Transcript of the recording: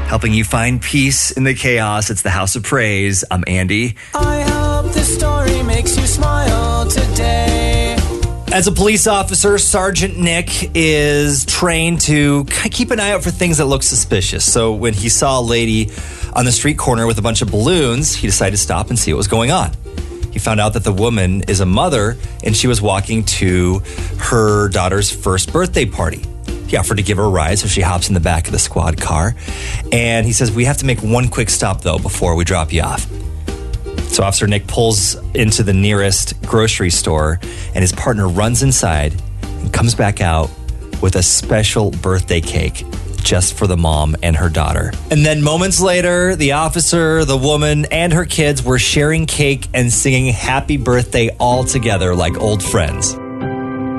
helping you find peace in the chaos. It's the House of Praise. I'm Andy. I hope this story makes you smile today. As a police officer, Sergeant Nick is trained to keep an eye out for things that look suspicious. So when he saw a lady on the street corner with a bunch of balloons, he decided to stop and see what was going on. He found out that the woman is a mother and she was walking to her daughter's first birthday party. He offered to give her a ride, so she hops in the back of the squad car. And he says, we have to make one quick stop, though, before we drop you off. So Officer Nick pulls into the nearest grocery store, and his partner runs inside and comes back out with a special birthday cake just for the mom and her daughter. And then moments later, the officer, the woman, and her kids were sharing cake and singing happy birthday all together like old friends.